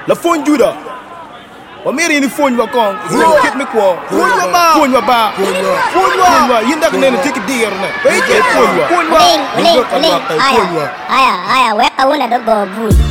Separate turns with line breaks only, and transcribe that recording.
La phone juda. Wa meri ni phone wa kong. Kit me kwa. Phone wa ba. Phone wa. Yinda kene tiki dir na. Phone wa.
Aya, weka una dogo bui.